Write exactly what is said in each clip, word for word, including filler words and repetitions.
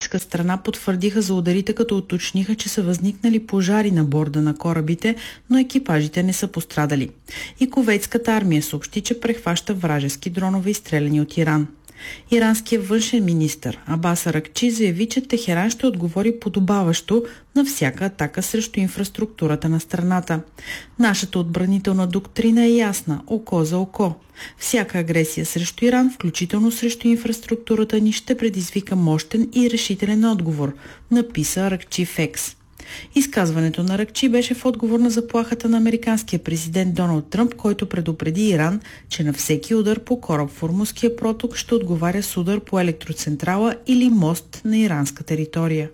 турската страна потвърдиха за ударите, като уточниха, че са възникнали пожари на борда на корабите, но екипажите не са пострадали. И кувейтската армия съобщи, че прехваща вражески дронове, изстреляни от Иран. Иранският външен министър Абас Аракчи заяви, че Техеран ще отговори подобаващо на всяка атака срещу инфраструктурата на страната. Нашата отбранителна доктрина е ясна – око за око. Всяка агресия срещу Иран, включително срещу инфраструктурата ни, ще предизвика мощен и решителен отговор, написа Аракчи в Екс. Изказването на Аракчи беше в отговор на заплахата на американския президент Доналд Тръмп, който предупреди Иран, че на всеки удар по кораб в Ормузския проток ще отговаря с удар по електроцентрала или мост на иранска територия.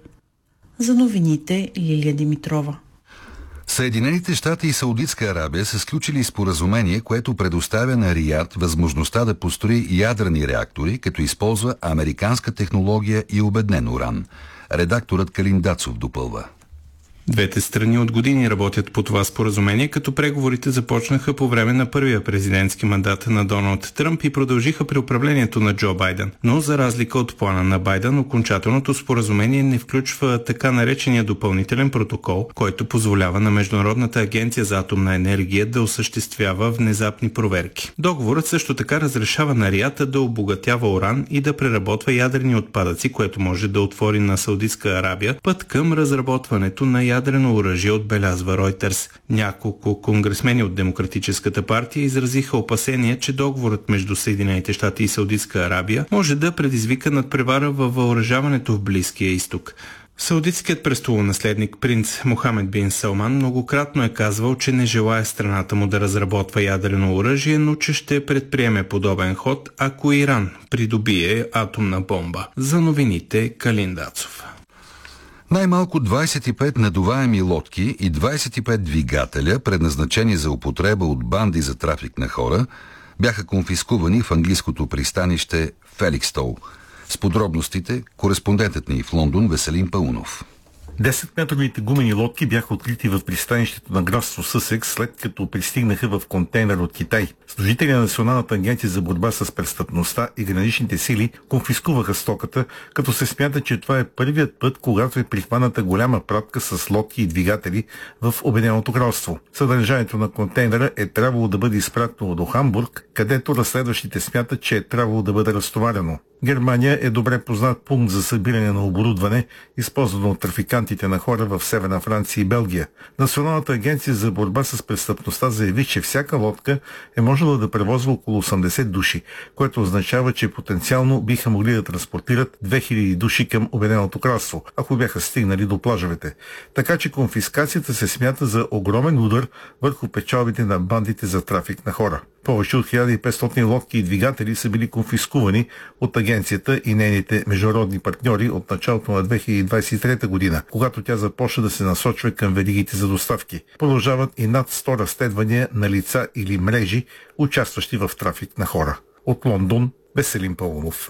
За новините Лилия Димитрова. Съединените щати и Саудитска Арабия са сключили споразумение, което предоставя на Рияд възможността да построи ядрени реактори, като използва американска технология и обеднен уран. Редакторът Калин Дацов допълва. Двете страни от години работят по това споразумение, като преговорите започнаха по време на първия президентски мандат на Доналд Тръмп и продължиха при управлението на Джо Байден. Но за разлика от плана на Байден, окончателното споразумение не включва така наречения допълнителен протокол, който позволява на Международната агенция за атомна енергия да осъществява внезапни проверки. Договорът също така разрешава на Рияд да обогатява уран и да преработва ядрени отпадъци, което може да отвори на Саудитска Арабия път към разработването на ядрено оръжие, отбелязва Ройтерс. Няколко конгресмени от Демократическата партия изразиха опасение, че договорът между Съединените щати и Саудитска Арабия може да предизвика надпревара във въоръжаването в Близкия изток. Саудитският престолонаследник принц Мохамед бин Салман многократно е казвал, че не желае страната му да разработва ядрено оръжие, но че ще предприеме подобен ход, ако Иран придобие атомна бомба. За новините Калин Дацов. Най-малко двадесет и пет надуваеми лодки и двадесет и пет двигателя, предназначени за употреба от банди за трафик на хора, бяха конфискувани в английското пристанище Феликстол. С подробностите кореспондентът ни в Лондон Веселин Паунов. десетметровите гумени лодки бяха открити в пристанището на графство Съсекс, след като пристигнаха в контейнер от Китай. Служители на Националната агенция за борба с престъпността и граничните сили конфискуваха стоката, като се смята, че това е първият път, когато е прихваната голяма пратка с лодки и двигатели в Обединеното кралство. Съдържанието на контейнера е трябвало да бъде изпратено до Хамбург, където разследващите смятат, че е трябвало да бъде разтоварено. Германия е добре познат пункт за събиране на оборудване, използвано от трафикантите на хора в Северна Франция и Белгия. Националната агенция за борба с престъпността заяви, че всяка лодка е можела да превозва около осемдесет души, което означава, че потенциално биха могли да транспортират две хиляди души към Обединеното кралство, ако бяха стигнали до плажовете. Така че конфискацията се смята за огромен удар върху печалбите на бандите за трафик на хора. Повече от хиляда и петстотин лодки и двигатели са били конфискувани от агенцията и нейните международни партньори от началото на две хиляди двадесет и трета година, когато тя започна да се насочва към веригите за доставки. Продължават и над сто разследвания на лица или мрежи, участващи в трафик на хора. От Лондон Веселин Паунов.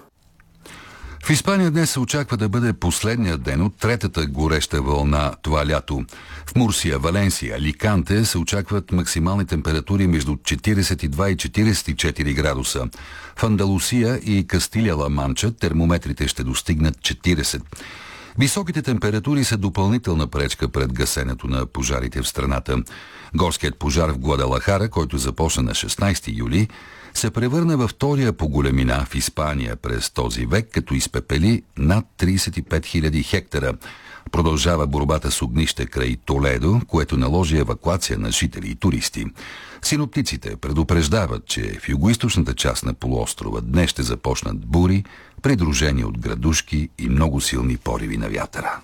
В Испания днес се очаква да бъде последният ден от третата гореща вълна това лято. В Мурсия, Валенсия, Аликанте се очакват максимални температури между четиридесет и два и четиридесет и четири градуса. В Андалусия и Кастилия-Ла Манча термометрите ще достигнат четиридесет. Високите температури са допълнителна пречка пред гасенето на пожарите в страната. Горският пожар в Гвадалахара, който започна на шестнадесети юли, се превърна във втория по големина в Испания през този век, като изпепели над тридесет и пет хиляди хектара. Продължава борбата с огнище край Толедо, което наложи евакуация на жители и туристи. Синоптиците предупреждават, че в югоизточната част на полуострова днес ще започнат бури, придружени от градушки и много силни пориви на вятъра.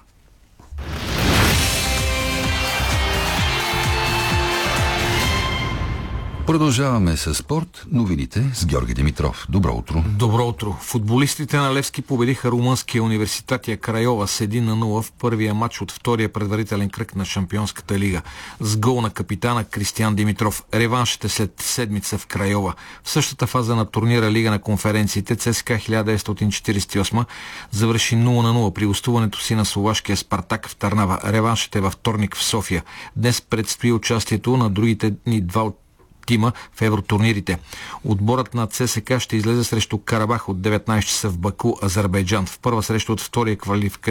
Продължаваме с спорт. Новините с Георги Димитров. Добро утро. Добро утро. Футболистите на Левски победиха румънския университатия Крайова с един на нула в първия матч от втория предварителен кръг на Шампионската лига. С гол на капитана Кристиян Димитров. Реваншът е след седмица в Крайова. В същата фаза на турнира Лига на конференциите ЦСКА хиляда деветстотин четиридесет и осма завърши нула на нула при гостуването си на словашкия Спартак в Търнава. Реваншът е във вторник в София. Днес предстои участието на другите ни два от тима в евротурнирите. Отборът на ЦСКА ще излезе срещу Карабах от деветнадесет часа в Баку, Азербайджан. В първа среща от втория квалификационен